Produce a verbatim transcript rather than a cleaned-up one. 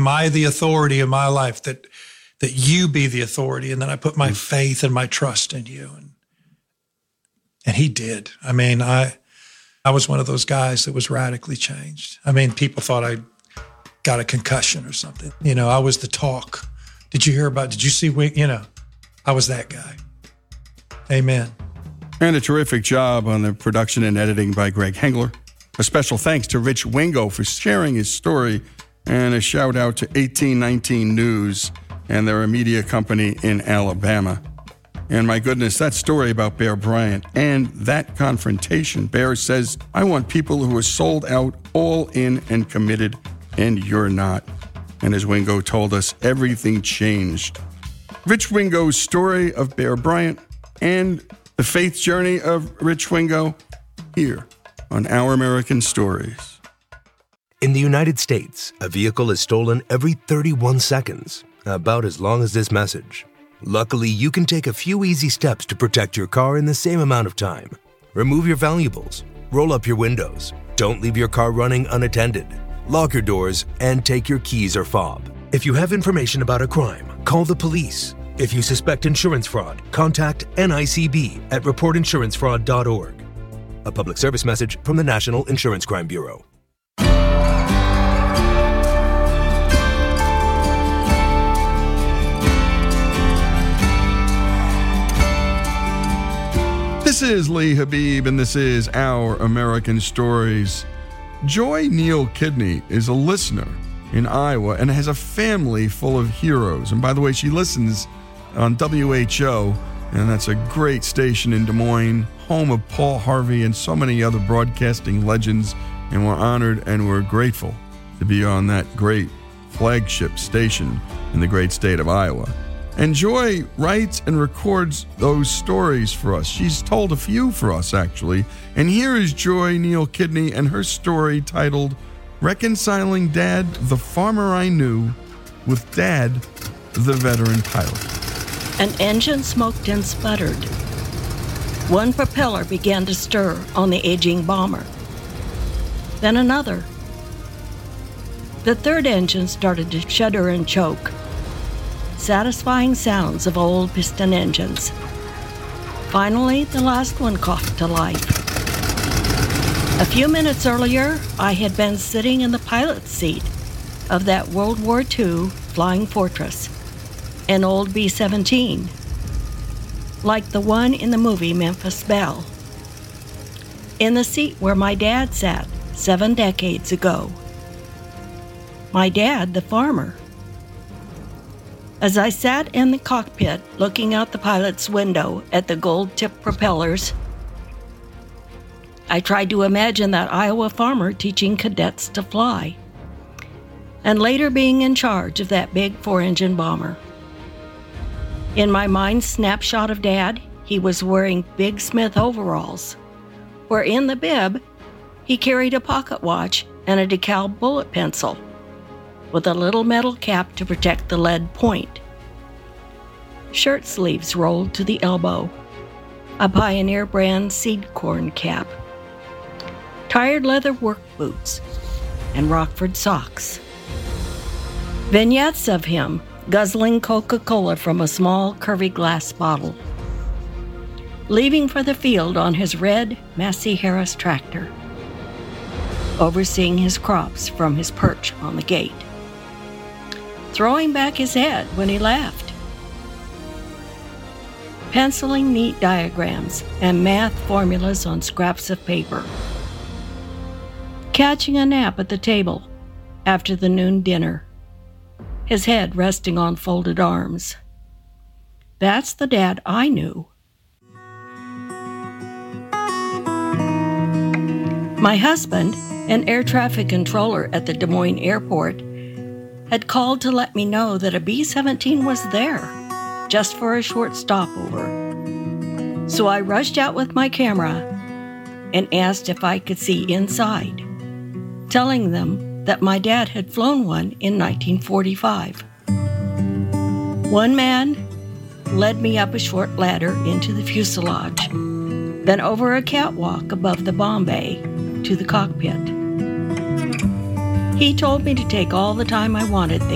am I the authority in my life, that that you be the authority, and then I put my faith and my trust in you. And and he did. I mean, I I was one of those guys that was radically changed. I mean, people thought I got a concussion or something. You know, I was the talk. Did you hear about, did you see, you know, I was that guy. Amen. And a terrific job on the production and editing by Greg Hengler. A special thanks to Rich Wingo for sharing his story, and a shout out to eighteen nineteen News and their media company in Alabama. And my goodness, that story about Bear Bryant and that confrontation. Bear says, I want people who are sold out, all in and committed, and you're not. And as Wingo told us, everything changed. Rich Wingo's story of Bear Bryant and the faith journey of Rich Wingo here on Our American Stories. In the United States, a vehicle is stolen every thirty-one seconds, about as long as this message. Luckily, you can take a few easy steps to protect your car in the same amount of time. Remove your valuables, roll up your windows, don't leave your car running unattended, lock your doors, and take your keys or fob. If you have information about a crime, call the police. If you suspect insurance fraud, contact N I C B at report insurance fraud dot org. A public service message from the National Insurance Crime Bureau. This is Lee Habib, and this is Our American Stories. Joy Neal Kidney is a listener in Iowa and has a family full of heroes. And by the way, she listens on W H O, and that's a great station in Des Moines, home of Paul Harvey and so many other broadcasting legends. And we're honored and we're grateful to be on that great flagship station in the great state of Iowa. And Joy writes and records those stories for us. She's told a few for us, actually. And here is Joy Neal Kidney and her story titled Reconciling Dad, the Farmer I Knew, with Dad, the Veteran Pilot. An engine smoked and sputtered. One propeller began to stir on the aging bomber. Then another. The third engine started to shudder and choke. Satisfying sounds of old piston engines. Finally, the last one coughed to life. A few minutes earlier, I had been sitting in the pilot's seat of that World War Two Flying Fortress, an old B seventeen, like the one in the movie Memphis Belle, in the seat where my dad sat seven decades ago. My dad, the farmer. As I sat in the cockpit looking out the pilot's window at the gold-tipped propellers, I tried to imagine that Iowa farmer teaching cadets to fly, and later being in charge of that big four-engine bomber. In my mind's snapshot of Dad, he was wearing Big Smith overalls, where in the bib, he carried a pocket watch and a decal bullet pencil, with a little metal cap to protect the lead point. Shirt sleeves rolled to the elbow, a Pioneer brand seed corn cap, tired leather work boots, and Rockford socks. Vignettes of him guzzling Coca-Cola from a small, curvy glass bottle, leaving for the field on his red Massey Harris tractor, overseeing his crops from his perch on the gate, throwing back his head when he laughed, penciling neat diagrams and math formulas on scraps of paper, catching a nap at the table after the noon dinner, his head resting on folded arms. That's the Dad I knew. My husband, an air traffic controller at the Des Moines airport, had called to let me know that a B seventeen was there, just for a short stopover. So I rushed out with my camera and asked if I could see inside, telling them that my dad had flown one in nineteen forty-five. One man led me up a short ladder into the fuselage, then over a catwalk above the bomb bay to the cockpit. He told me to take all the time I wanted there.